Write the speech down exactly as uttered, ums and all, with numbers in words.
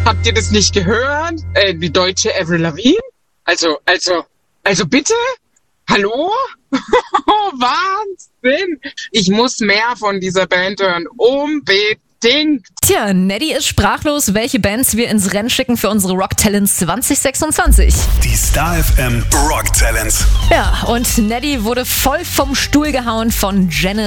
Habt ihr das nicht gehört? Äh, die deutsche Avril Lavigne? Also, also, also bitte? Hallo? Wahnsinn! Ich muss mehr von dieser Band hören. Unbedingt! Tja, Neddy ist sprachlos, welche Bands wir ins Rennen schicken für unsere Rock Talents zwanzig sechsundzwanzig. Die Star F M Rock Talents. Ja, und Neddy wurde voll vom Stuhl gehauen von Janis